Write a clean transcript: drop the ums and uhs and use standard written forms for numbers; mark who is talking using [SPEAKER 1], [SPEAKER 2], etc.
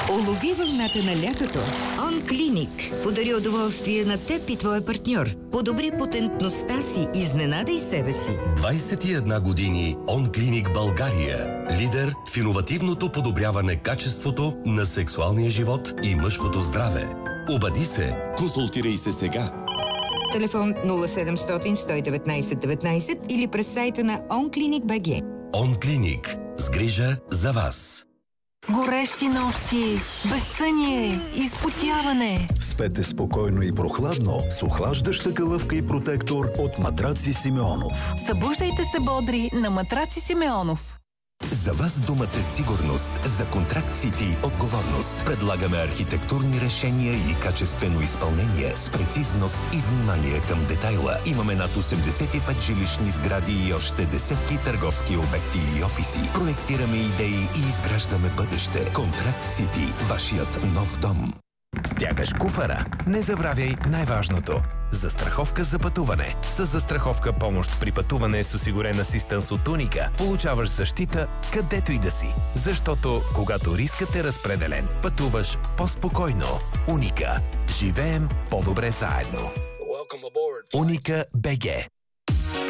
[SPEAKER 1] Улови вълната на лятото. OnClinic подари удоволствие на теб и твоя партньор. Подобри потентността си, изненадай себе си.
[SPEAKER 2] 21 години OnClinic България. Лидер в иновативното подобряване качеството на сексуалния живот и мъжкото здраве. Обади се.
[SPEAKER 3] Консултирай се сега.
[SPEAKER 1] Телефон 0700 119 19 или през сайта на OnClinic.bg.
[SPEAKER 2] OnClinic. С грижа за вас.
[SPEAKER 4] Горещи нощи, безсъние, изпотяване.
[SPEAKER 5] Спете спокойно и прохладно с охлаждаща калъвка и протектор от Матраци Симеонов.
[SPEAKER 4] Събуждайте се бодри на Матраци Симеонов.
[SPEAKER 6] За вас думата сигурност, за контракциите и отговорност. Предлагаме архитектурни решения и качествено изпълнение с прецизност и внимание към детайла. Имаме над 85 жилищни сгради и още десетки търговски обекти и офиси. Проектираме идеи и изграждаме бъдеще. Контракт Сити, вашият нов дом.
[SPEAKER 7] Стягаш куфара? Не забравяй най-важното. Застраховка за пътуване. С застраховка помощ при пътуване с осигурен асистенс от Уника получаваш защита където и да си. Защото когато рискът е разпределен, пътуваш по-спокойно. Уника. Живеем по-добре заедно. Уника БГ.